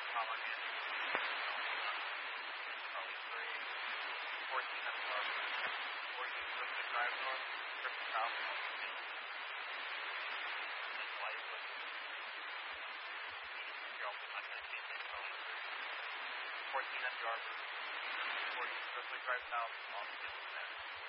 Following in. Probably 14 at the harbor. 40 swiftly drive north, triple south, and light with you're also not going to change it. 14 at the harbor. 40 swiftly drive south, all the